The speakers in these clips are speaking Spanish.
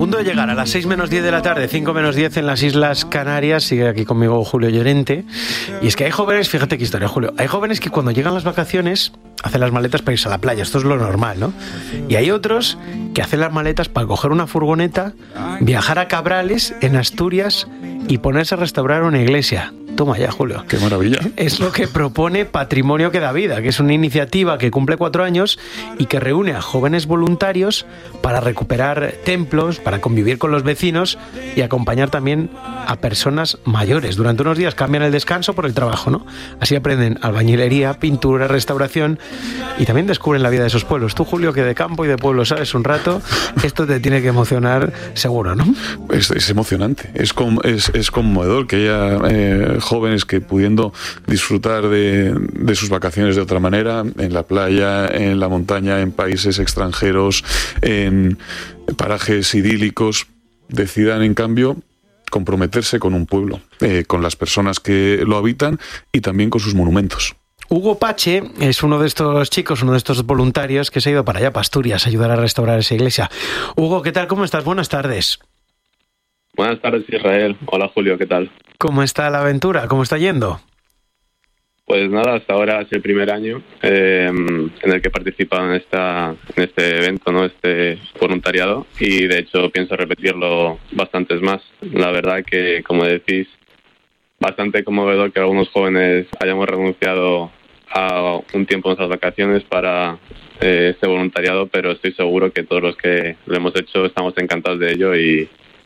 punto de llegar a las 6 menos 10 de la tarde, 5 menos 10 en las Islas Canarias. Sigue aquí conmigo Julio Llorente. Y es que hay jóvenes, fíjate qué historia, Julio, hay jóvenes que cuando llegan las vacaciones hacen las maletas para irse a la playa. Esto es lo normal, ¿no? Y hay otros que hacen las maletas para coger una furgoneta, viajar a Cabrales, en Asturias, y ponerse a restaurar una iglesia. Toma ya, Julio. ¡Qué maravilla! Es lo que propone Patrimonio que da vida, que es una iniciativa que cumple 4 años y que reúne a jóvenes voluntarios para recuperar templos, para convivir con los vecinos y acompañar también a personas mayores. Durante unos días cambian el descanso por el trabajo, ¿no? Así aprenden albañilería, pintura, restauración y también descubren la vida de esos pueblos. Tú, Julio, que de campo y de pueblo sabes un rato, esto te tiene que emocionar seguro, ¿no? Es emocionante, es conmovedor que haya jóvenes que, pudiendo disfrutar de sus vacaciones de otra manera, en la playa, en la montaña, en países extranjeros, en parajes idílicos, decidan en cambio comprometerse con un pueblo, con las personas que lo habitan y también con sus monumentos. Hugo Pache es uno de estos chicos, uno de estos voluntarios que se ha ido para allá, para Asturias, a ayudar a restaurar esa iglesia. Hugo, ¿qué tal? ¿Cómo estás? Buenas tardes. Buenas tardes, Israel. Hola, Julio, ¿qué tal? ¿Cómo está la aventura? ¿Cómo está yendo? Pues nada, hasta ahora es el primer año en el que he participado en este evento, ¿no? Este voluntariado, y de hecho pienso repetirlo bastantes más. La verdad que, como decís, bastante conmovedor que algunos jóvenes hayamos renunciado a un tiempo en nuestras vacaciones para este voluntariado, pero estoy seguro que todos los que lo hemos hecho estamos encantados de ello y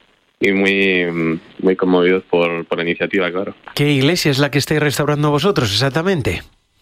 muy conmovidos por la iniciativa, claro. ¿Qué iglesia es la que estáis restaurando vosotros exactamente?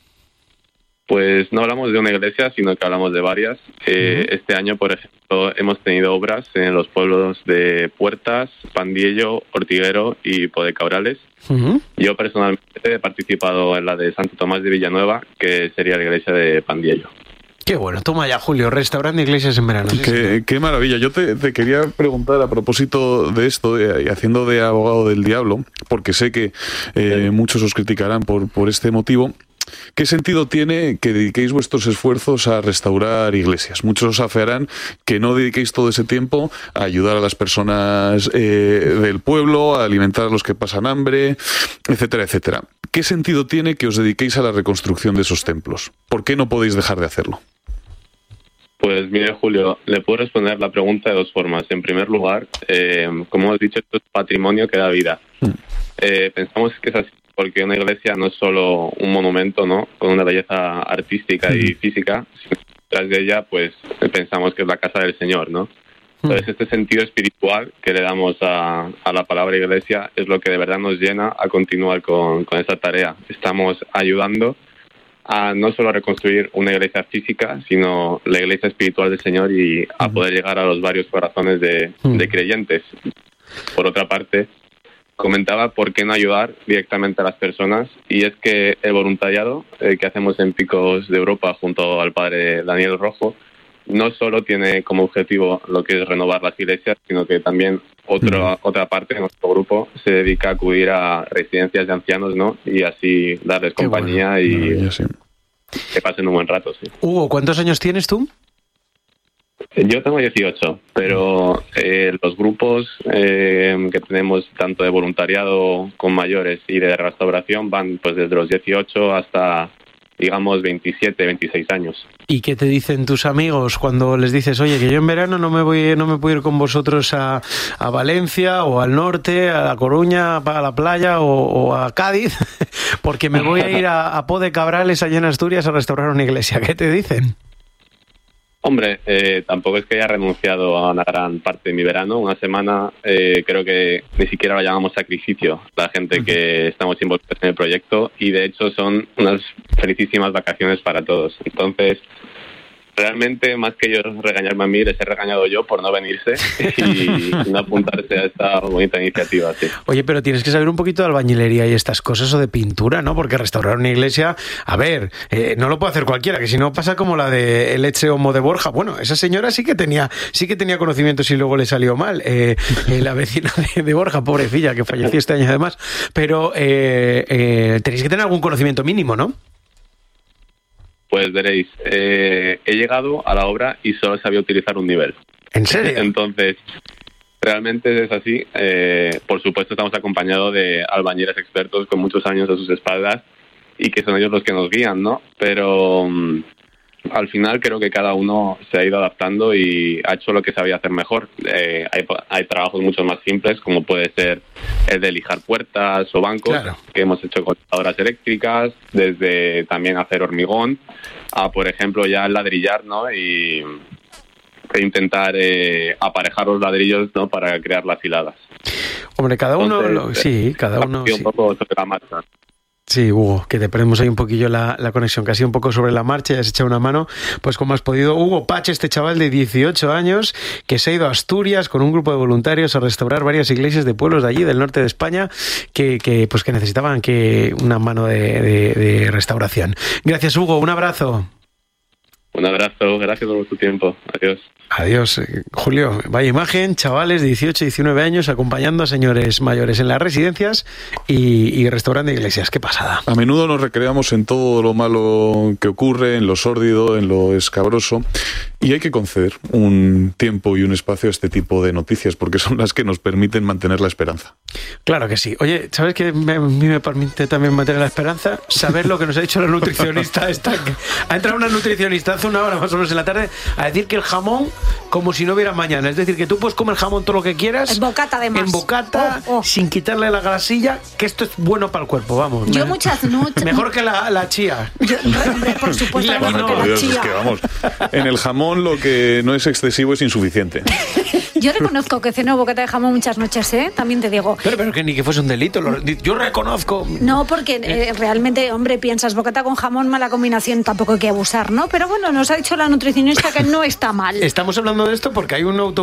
Pues no hablamos de una iglesia, sino que hablamos de varias. Este año, por ejemplo, hemos tenido obras en los pueblos de Puertas, Pandiello, Ortiguero y Podecabrales. Yo personalmente he participado en la de Santo Tomás de Villanueva, que sería la iglesia de Pandiello. Qué bueno, toma ya, Julio, restaurando iglesias en verano. Qué maravilla. Yo te quería preguntar a propósito de esto, y haciendo de abogado del diablo, porque sé que muchos os criticarán por este motivo. ¿Qué sentido tiene que dediquéis vuestros esfuerzos a restaurar iglesias? Muchos os afearán que no dediquéis todo ese tiempo a ayudar a las personas del pueblo, a alimentar a los que pasan hambre, etcétera, etcétera. ¿Qué sentido tiene que os dediquéis a la reconstrucción de esos templos? ¿Por qué no podéis dejar de hacerlo? Pues mire, Julio, le puedo responder la pregunta de dos formas. En primer lugar, como hemos dicho, esto es patrimonio que da vida. Pensamos que es así porque una iglesia no es solo un monumento, ¿no?, con una belleza artística y física, sino que detrás de ella, pues, pensamos que es la casa del Señor, ¿no? Entonces, este sentido espiritual que le damos a la palabra iglesia es lo que de verdad nos llena a continuar con esa tarea. Estamos ayudando a no solo a reconstruir una iglesia física, sino la iglesia espiritual del Señor y a poder llegar a los varios corazones de creyentes. Por otra parte, comentaba por qué no ayudar directamente a las personas, y es que el voluntariado que hacemos en Picos de Europa junto al padre Daniel Rojo no solo tiene como objetivo lo que es renovar las iglesias, sino que también otra parte de nuestro grupo se dedica a acudir a residencias de ancianos, ¿no?, y así darles compañía y que pasen un buen rato. Sí. Hugo, ¿cuántos años tienes tú? Yo tengo 18, pero los grupos que tenemos tanto de voluntariado con mayores y de restauración van pues desde los 18 hasta, digamos, 27, 26 años. ¿Y qué te dicen tus amigos cuando les dices, oye, que yo en verano no me puedo ir con vosotros a Valencia o al norte, a La Coruña, a la playa o a Cádiz, porque me voy a ir a Podecabrales, allá en Asturias, a restaurar una iglesia? ¿Qué te dicen? Hombre, tampoco es que haya renunciado a una gran parte de mi verano. Una semana creo que ni siquiera lo llamamos sacrificio, la gente que estamos involucrados en el proyecto, y de hecho son unas felicísimas vacaciones para todos. Entonces, realmente, más que ellos regañarme a mí, les he regañado yo por no venirse y no apuntarse a esta bonita iniciativa. Sí. Oye, pero tienes que saber un poquito de albañilería y estas cosas, o de pintura, ¿no? Porque restaurar una iglesia, a ver, no lo puede hacer cualquiera, que si no pasa como la de el Eche Homo de Borja. Bueno, esa señora sí que tenía conocimientos y luego le salió mal. La vecina de Borja, pobrecilla, que falleció este año además. Pero tenéis que tener algún conocimiento mínimo, ¿no? Pues veréis, he llegado a la obra y solo sabía utilizar un nivel. ¿En serio? Entonces, realmente es así. Por supuesto estamos acompañados de albañiles expertos con muchos años a sus espaldas y que son ellos los que nos guían, ¿no? Pero al final creo que cada uno se ha ido adaptando y ha hecho lo que sabía hacer mejor. Hay trabajos mucho más simples, como puede ser el de lijar puertas o bancos, claro, que hemos hecho con lavadoras eléctricas, desde también hacer hormigón, a, por ejemplo, ya ladrillar, ¿no? E intentar aparejar los ladrillos, ¿no? Para crear las hiladas. Hombre, cada uno... Entonces, cada uno... Un poco sobre la marcha. Sí, Hugo, que te perdemos ahí un poquillo la conexión, casi un poco sobre la marcha, ya has echado una mano, pues como has podido. Hugo Pache, este chaval de 18 años, que se ha ido a Asturias con un grupo de voluntarios a restaurar varias iglesias de pueblos de allí, del norte de España, que necesitaban una mano de restauración. Gracias, Hugo, un abrazo. Un abrazo, gracias por tu tiempo. Adiós. Adiós, Julio. Vaya imagen, chavales de 18 y 19 años acompañando a señores mayores en las residencias y restaurando iglesias. ¡Qué pasada! A menudo nos recreamos en todo lo malo que ocurre, en lo sórdido, en lo escabroso, y hay que conceder un tiempo y un espacio a este tipo de noticias porque son las que nos permiten mantener la esperanza. Claro que sí. Oye, ¿sabes qué a mí me permite también mantener la esperanza? Saber lo que nos ha dicho la nutricionista. Ha entrado una nutricionista hace una hora más o menos en la tarde a decir que el jamón como si no hubiera mañana. Es decir, que tú puedes comer jamón todo lo que quieras. En bocata, además. En bocata, sin quitarle la grasilla, que esto es bueno para el cuerpo, vamos. Yo muchas noches... Mejor que la chía. Hombre, por supuesto, mejor que la chía. Es que vamos, en el jamón lo que no es excesivo es insuficiente. Yo reconozco que ceno bocata de jamón muchas noches, también te digo. Pero que ni que fuese un delito. Yo reconozco. No, porque realmente, hombre, piensas bocata con jamón, mala combinación, tampoco hay que abusar, ¿no? Pero bueno, nos ha dicho la nutricionista que no está mal. Estamos hablando de esto porque hay una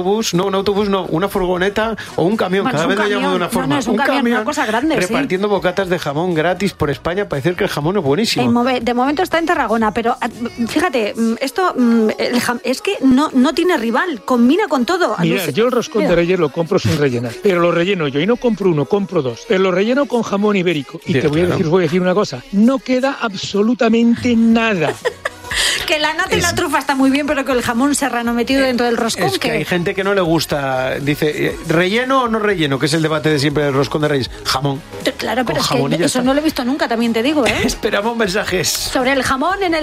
furgoneta o un camión, bueno, cada vez lo llamo de una forma. No, es un camión, una cosa grande, repartiendo bocatas de jamón gratis por España para decir que el jamón es buenísimo. De momento está en Tarragona, pero fíjate, esto es que no tiene rival, combina con todo. Mira, yo el roscón de Reyes lo compro sin rellenar, pero lo relleno yo y no compro uno, compro dos. Pero lo relleno con jamón ibérico y os voy a decir una cosa, no queda absolutamente nada. Que la nata y la trufa está muy bien, pero que el jamón serrano metido dentro del roscón... Es que hay gente que no le gusta, dice, ¿relleno o no relleno? Que es el debate de siempre del roscón de Reyes. Jamón. Claro, pero es que eso no lo he visto nunca, también te digo, Esperamos mensajes. Sobre el jamón en el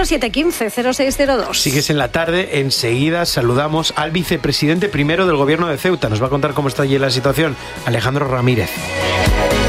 60715-0602. Sigues en la tarde, enseguida saludamos al vicepresidente primero del gobierno de Ceuta. Nos va a contar cómo está allí la situación, Alejandro Ramírez.